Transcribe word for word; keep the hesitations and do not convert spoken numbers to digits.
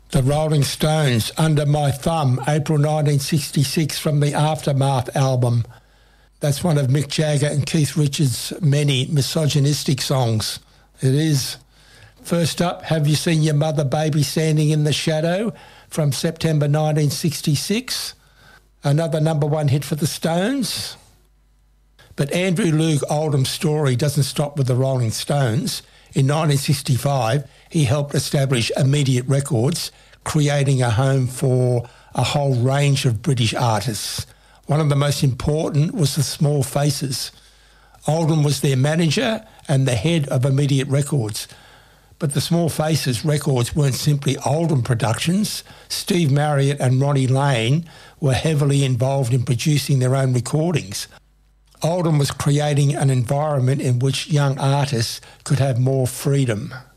The Rolling Stones, Under My Thumb, April nineteen sixty-six, from the Aftermath album. That's one of Mick Jagger and Keith Richards' many misogynistic songs. It is. First up, Have You Seen Your Mother, Baby Standing in the Shadow, from September nineteen sixty-six. Another number one hit for the Stones. But Andrew Loog Oldham's story doesn't stop with the Rolling Stones. In nineteen sixty-five, he helped establish Immediate Records, creating a home for a whole range of British artists. One of the most important was the Small Faces. Oldham was their manager and the head of Immediate Records. But the Small Faces records weren't simply Oldham productions. Steve Marriott and Ronnie Lane were heavily involved in producing their own recordings. Oldham was creating an environment in which young artists could have more freedom.